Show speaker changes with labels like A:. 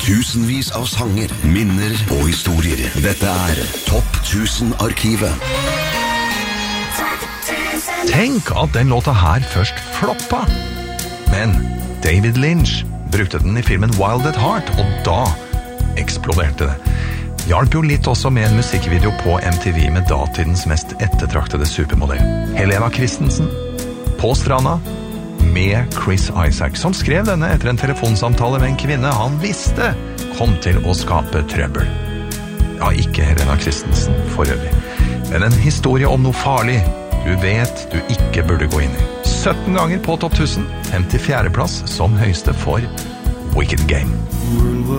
A: Tusenvis av sanger, minner og historier. Dette Topp 1000-arkivet.
B: Tenk at den låta her først floppa. Men David Lynch brukte den i filmen Wild at Heart, og da eksploderte det. Hjalp jo litt også med en musikkvideo på MTV med datidens mest ettertraktede supermodell. Helena Christensen, på stranda, med Chris Isaak, som skrev denne etter en telefonsamtale med en kvinne han visste kom til å skape trøbbel. Ja, ikke Helena Christensen for øvrig, men en historie om noe farlig du vet du ikke burde gå inn i. 17 ganger på Topp 1000, 54. plass som høyeste for Wicked Game.